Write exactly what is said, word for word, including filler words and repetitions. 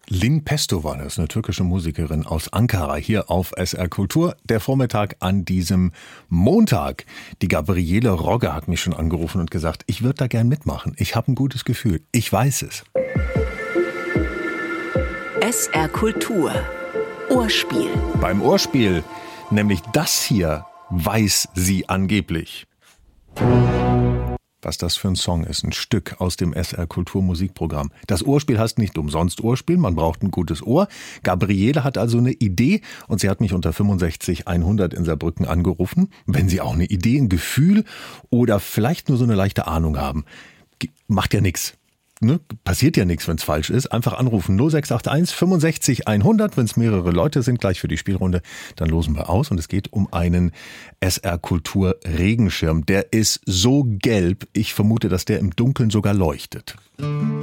Lin Pesto war das, eine türkische Musikerin aus Ankara, hier auf S R Kultur. Der Vormittag an diesem Montag. Die Gabriele Rogge hat mich schon angerufen und gesagt, ich würde da gern mitmachen. Ich habe ein gutes Gefühl. Ich weiß es. S R Kultur. Ohrspiel. Beim Ohrspiel, nämlich das hier, weiß sie angeblich. Was das für ein Song ist, ein Stück aus dem S R Kultur Musikprogramm. Das Ohrspiel heißt nicht umsonst Ohrspiel, man braucht ein gutes Ohr. Gabriele hat also eine Idee und sie hat mich unter fünfundsechzig hundert in Saarbrücken angerufen. Wenn Sie auch eine Idee, ein Gefühl oder vielleicht nur so eine leichte Ahnung haben, macht ja nichts. Ne? Passiert ja nichts, wenn es falsch ist. Einfach anrufen null sechs acht eins fünfundsechzig hundert. Wenn es mehrere Leute sind, gleich für die Spielrunde, dann losen wir aus. Und es geht um einen S R Kultur Regenschirm. Der ist so gelb, ich vermute, dass der im Dunkeln sogar leuchtet.